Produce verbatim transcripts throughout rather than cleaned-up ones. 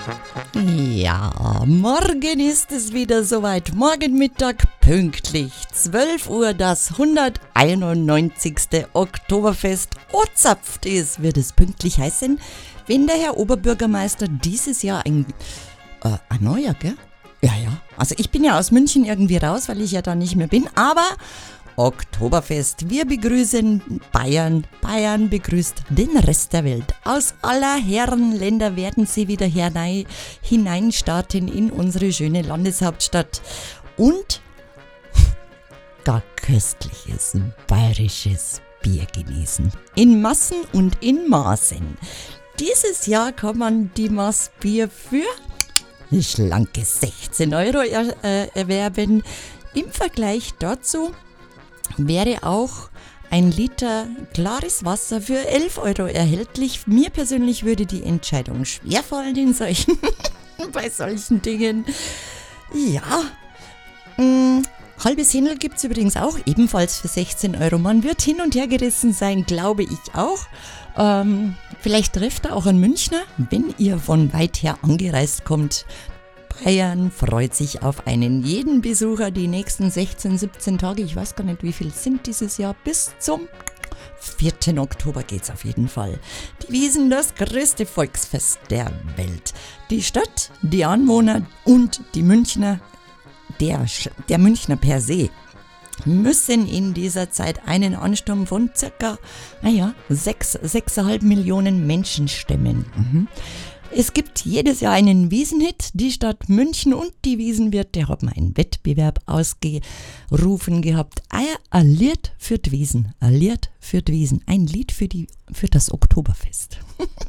Ja, morgen ist es wieder soweit. Morgen Mittag pünktlich zwölf Uhr das hunderteinundneunzigste Oktoberfest ozapft ist, wird es pünktlich heißen, wenn der Herr Oberbürgermeister dieses Jahr ein, äh, ein neuer, gell? Ja, ja. Also ich bin ja aus München irgendwie raus, weil ich ja da nicht mehr bin, aber Oktoberfest, wir begrüßen Bayern, Bayern begrüßt den Rest der Welt. Aus aller Herren Länder werden sie wieder hinein, hineinstarten in unsere schöne Landeshauptstadt und gar köstliches bayerisches Bier genießen. In Massen und in Maßen. Dieses Jahr kann man die Maß Bier für schlanke sechzehn Euro er, äh, erwerben. Im Vergleich dazu wäre auch ein Liter klares Wasser für elf Euro erhältlich. Mir persönlich würde die Entscheidung schwerfallen in solchen, bei solchen Dingen. Ja, mh, halbes Händel gibt es übrigens auch, ebenfalls für sechzehn Euro. Man wird hin und her gerissen sein, glaube ich auch. Ähm, vielleicht trefft ihr auch einen Münchner, wenn ihr von weit her angereist kommt. Bayern freut sich auf einen jeden Besucher die nächsten sechzehn, siebzehn Tage. Ich weiß gar nicht, wie viel sind dieses Jahr. Bis zum vierten Oktober geht's auf jeden Fall. Die Wiesn, das größte Volksfest der Welt. Die Stadt, die Anwohner und die Münchner, der, der Münchner per se, müssen in dieser Zeit einen Ansturm von circa, naja, sechs, sechseinhalb Millionen Menschen stemmen. Mhm. Es gibt jedes Jahr einen Wiesenhit. Die Stadt München und die Wiesenwirte haben einen Wettbewerb ausgerufen gehabt. Ein Lied für die Wiesn, ein Lied für die Wiesn, ein Lied für, die, für das Oktoberfest.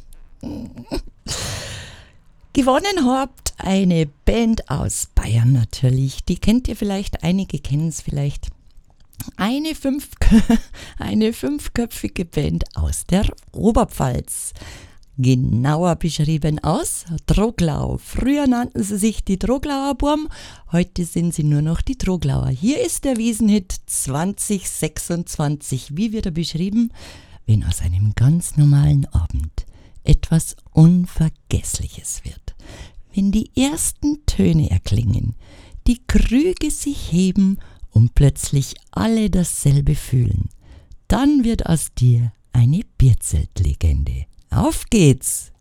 Gewonnen habt eine Band aus Bayern natürlich. Die kennt ihr vielleicht, einige kennen es vielleicht. Eine, fünf, eine fünfköpfige Band aus der Oberpfalz. Genauer beschrieben aus Troglau. Früher nannten sie sich die Troglauer Burm, heute sind sie nur noch die Troglauer. Hier ist der Wiesenhit zwanzig sechsundzwanzig. Wie wird er beschrieben? Wenn aus einem ganz normalen Abend etwas Unvergessliches wird. Wenn die ersten Töne erklingen, die Krüge sich heben und plötzlich alle dasselbe fühlen, dann wird aus dir eine Bierzeltlegende. Auf geht's!